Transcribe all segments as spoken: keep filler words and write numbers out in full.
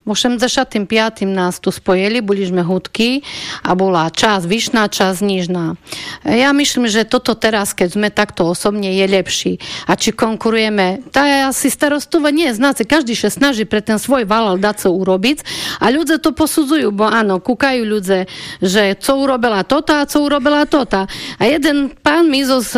v osemdesiatym piatym nás tu spojili, boli sme hudky a bola časť vyšná, časť nižná. Ja myslím, že toto teraz, keď sme takto osobne, je lepší. A či konkurujeme, tá je asi starostova nie, znáte, každý sa snaží pre ten svoj valal dať co urobiť a ľudia to posudzujú, bo áno, kúkajú ľudia, že co urobila tota a co urobila tota. A jeden pán mi zo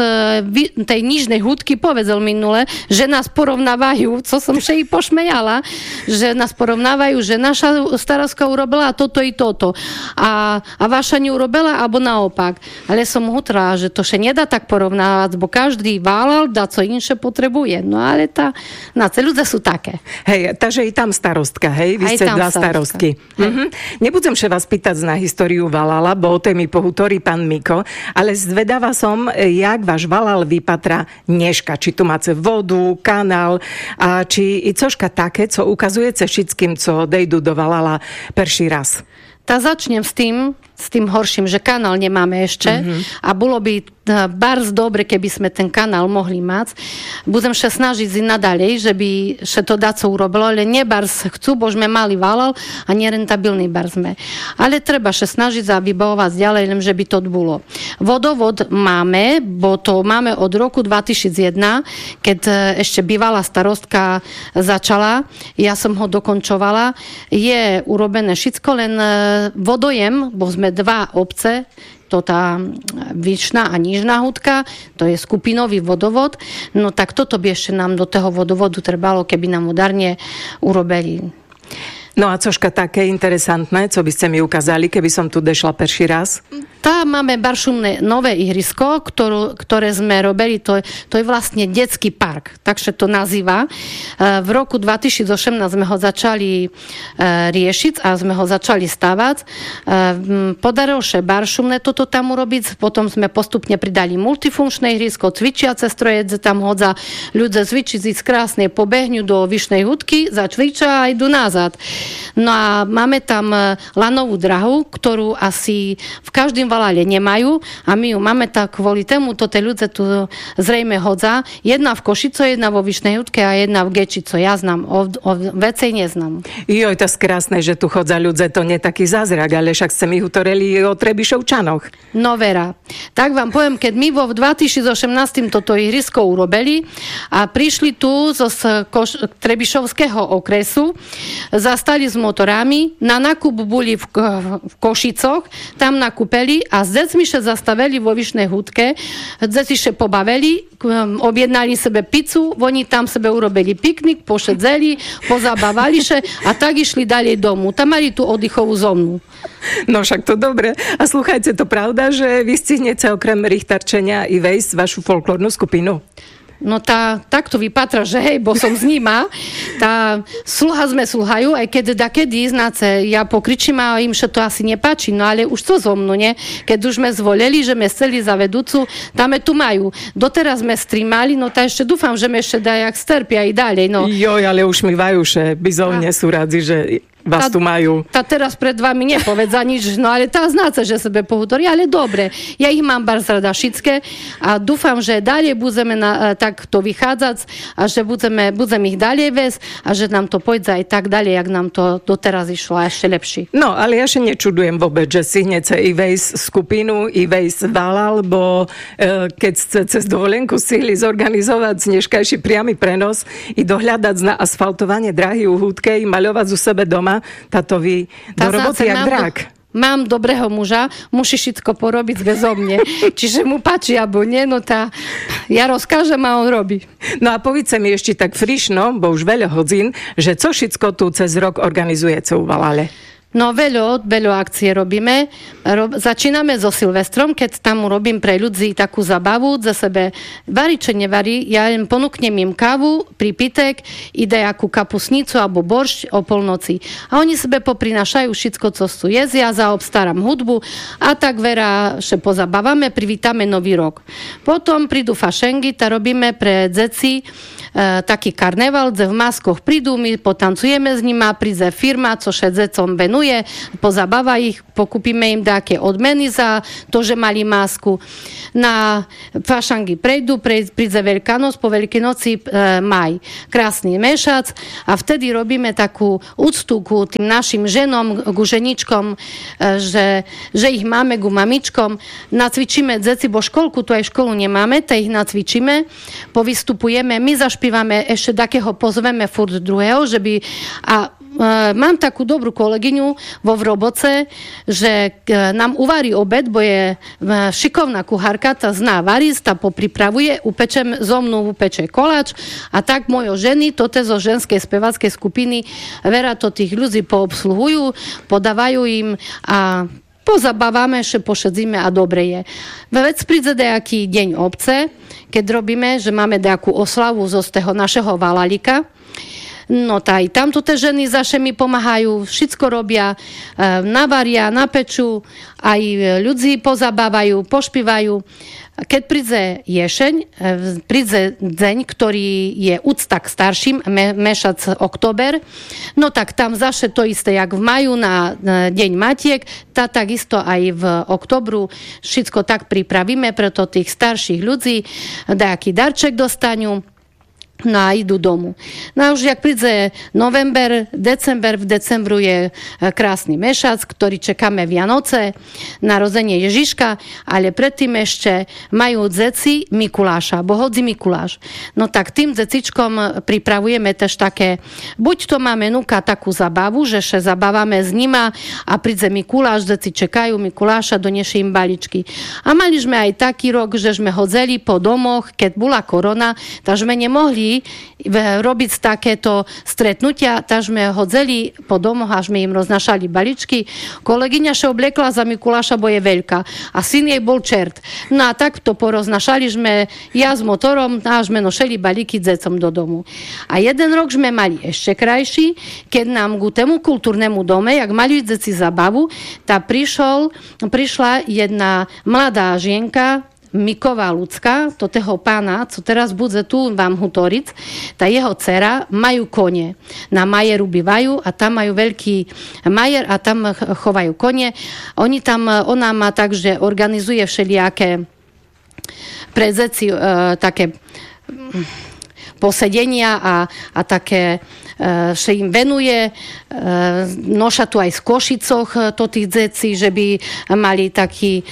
tej nižnej hudky povedal minule, že nás porovnávajú, co som sa i pošmejala, že nás porovnávajú, že naša starostka urobila toto i toto a, a vaša neurobila, alebo naopak. Ale som hutrala, že to sa nedá tak porovnávať, bo každý válal dá, co inše potrebuje. No ale tá, na ce ľudia sú také. Hej, takže i tam starostka, hej? Vy ste dva starostky. Mhm. Nebudem sa vás pýtať na históriu valala, bo o tej mi pohutorí pán Miko, ale zvedavá som, jak váš valal vypatra dneška. Či tu máte vodu, kanál a či i cožka také, co ukazujete všetkým, co dejdu do valala perší raz. Tá začnem s tým, s tým horším, že kanál nemáme ešte mm-hmm. a bolo by bardzo dobre, keby sme ten kanál mohli mať. Budem sa snažiť i nadalej, že by sa to daco urobilo, ale nie bars chcú, bo sme mali valal a nerentabilný bar sme. Ale treba sa snažiť a vybavovať ďalej, len že by to bolo. Vodovod máme, bo to máme od roku dvetisícjeden, keď ešte bývalá starostka začala, ja som ho dokončovala. Je urobené všetko, len vodojem, bo sme dva obce, to tá vyšná a nižná hudka, to je skupinový vodovod, no tak toto by ešte nám do toho vodovodu trebalo, keby nám udarne urobili. No a cožka také interesantné, co by ste mi ukázali, keby som tu dešla perší raz? Tá máme baršumné nové ihrisko, ktorú, ktoré sme robili, to je, to je vlastne detský park, takže to nazýva. V roku dvetisícosemnásť sme ho začali riešiť a sme ho začali stavať. Podarilo sa baršumné toto tam urobiť, potom sme postupne pridali multifunkčné ihrisko, cvičiace stroje, tam hodza ľudia cvičiť z krásnej pobehňu do vyšnej hudky, začvičia a idú nazad. No a máme tam lanovú drahu, ktorú asi v každým valale nemajú a my ju máme tak kvôli tému, to tie ľudia tu zrejme hodza. Jedna v Košico, jedna vo Vyšnej hudke a jedna v Gečico. Ja znam, o, o vecej neznám. Joj, to je krásne, že tu chodza ľudia, to nie taký zázrak, ale však ste mi utoreli o Trebišovčanoch. No vera. Tak vám poviem, keď my vo dvetisícosemnásť toto ihrisko urobili a prišli tu zo Koš- Trebišovského okresu, zastali s motorami, na nákup boli v, v Košicoch, tam nakúpeli a s decmi sa zastavili vo Vyšnej hudke, deti sa pobavili, objednali sebe pizzu, oni tam sebe urobili piknik, pošedzeli, pozabávali sa a tak išli ďalej domu. Tam mali tú oddychovú zónu. No však to dobre. A slúchajte, to pravda, že vy stihnete okrem Richtarčenia i vejsť vašu folklórnu skupinu? No tá, tak to vypatra, že hej, bo som z nima. Tá sluha sme sluhajú, aj keď dakedy, znáce, ja pokričím a im sa to asi nepáči, no ale už to zo mnou, nie? Keď už sme zvolili, že sme chceli za vedúcu, tam tu majú. Doteraz sme streamali, no tá ešte dúfam, že me ešte dajak sterpia i ďalej, no. Joj, ale už mi vajuše, bizovne sú radzi, že vás tá, tu majú. Tá teraz pred vami nepovedza nič, no ale tá znáce, že sebe pohutorí, ale dobre. Ja ich mám bardzo rada všetké a dúfam, že ďalej budeme na, takto vychádzať a že budeme, budeme ich ďalej vesť a že nám to pôjde aj tak ďalej, jak nám to doteraz išlo a ešte lepší. No, ale ja sa nečudujem vôbec, že si hnete i vejsť skupinu, i vejsť valal, bo e, keď ste cez dovolenku stihli zorganizovať dneškajší priamy prenos i dohľadať na asfaltovanie dráhy u húdke i maľovať u sebe doma, táto vy do roboty jak drak. Mám dobrého muža, musí všetko porobiť bezo mne. Čiže mu páči, alebo nie, no tá, ja rozkážem a on robí. No a povedz mi ešte tak frišno, bo už veľa hodín, že co všetko tu cez rok organizujete u Valale? No veľo, veľo akcie robíme. Rob, začíname so Silvestrom, keď tam robím pre ľudí takú zabavu, za sebe varí, čo nevarí, ja len ponúknem im kávu, pripitek, ide akú kapusnicu alebo boršť o polnoci. A oni sebe poprinašajú všetko, co sú jesť, ja zaobstaram hudbu a tak vera še pozabávame, privítame nový rok. Potom prídu fašengy, tá robíme pre deti e, taký karneval, kde v maskoch prídu, my potancujeme s nima, príde firma, co še decom venuje venuje, pozabáva ich, pokúpime im také odmeny za to, že mali masku. Na fašangy prejdú, príde Veľká noc, po Veľkej noci e, maj. Krásny mešac a vtedy robíme takú úctu ku tým našim ženom, ku ženičkom, e, že, že ich máme ku mamičkom. Nacvičíme deti, bo školku, tu aj školu nemáme, tak ich nacvičíme, povystupujeme, my zašpívame, ešte takého pozveme furt druhého, že by... A mám takú dobrú kolegyňu vo Vroboce, že nám uvarí obed, bo je šikovná kuchárka, tá zná variť, tá popripravuje, upečem, zo mnou upeče koláč a tak moje ženy, toto zo ženskej spevackej skupiny, vera to tých ľudí poobsluhujú, podávajú im a pozabávame, ešte pošedzíme a dobre je. Vec príde nejaký deň obce, keď robíme, že máme nejakú oslavu zo toho našeho valalika. No tá, aj tamto tie ženy zaše mi pomáhajú, všetko robia, navaria, napečú, aj ľudí pozabávajú, pošpívajú. Keď príde ješeň, príde deň, ktorý je úcta k starším, me, mešac október, no tak tam zaše to isté, jak v maju na deň matiek, tá takisto aj v októbru všetko tak pripravíme, preto tých starších ľudí nejaký darček dostanú. No a idú domu. No a už jak príde november, december, v decembru je krásny mešac, ktorý čakáme Vianoce, narodenie Ježiška, ale predtým ešte majú dzeci Mikuláša, bohodzi Mikuláš. No tak tým dzecičkom pripravujeme tež také, buď to máme núka takú zabavu, že še zabávame s nima a príde Mikuláš, dzeci čekajú Mikuláša, doniesie im baličky. A mali sme aj taký rok, že sme hodzeli po domoch, keď bola korona, tak sme nemohli robiť takéto stretnutia, tak sme hodzeli po domoch a sme im roznašali baličky. Kolegyňa sa obliekla za Mikuláša, bo je veľká a syn jej bol čert. No a tak to poroznašali sme ja s motorom a sme nošeli balíky decom do domu. A jeden rok sme mali ešte krajší, keď nám ku tému kultúrnemu dome, jak mali deci zabavu, tá prišol, prišla jedna mladá žienka, Miková ľudská, to toho pána, co teraz bude tu vám hutoriť, tá jeho dcera majú kone. Na majeru bývajú a tam majú veľký majer a tam chovajú kone. Oni tam, ona má tak, že organizuje všelijaké pre zeci e, také posedenia a, a také že im venuje, noša tu aj z Košicoch to tých deci, že by mali taký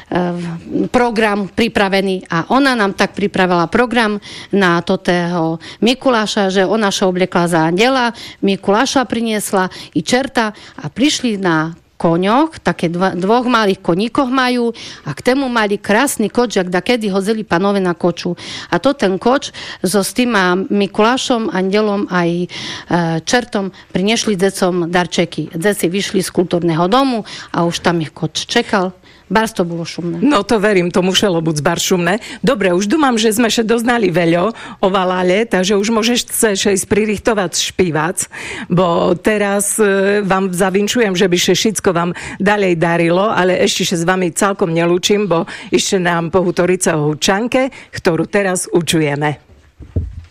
program pripravený a ona nám tak pripravila program na totého Mikuláša, že ona sa obliekla za andela, Mikuláša priniesla i čerta a prišli na koňoch, také dva, dvoch malých koníkoch majú a k tému mali krásny koč, jak da kedy hozeli panove na koču. A to ten koč so s tým Mikulášom, andelom aj e, čertom priniesli decom darčeky. Deci vyšli z kultúrneho domu a už tam ich koč čekal. Bars to bolo šumné. No to verím, to muselo byť bar šumné. Dobre, už dúmam, že sme še doznali veľo o Valale, takže už môžeš sa ísť pririchtovať špívac, bo teraz e, vám zavinčujem, že by še všetko vám ďalej darilo, ale ešte še s vami celkom nelúčim, bo ešte nám pohutorica o Hudčanke, ktorú teraz učujeme.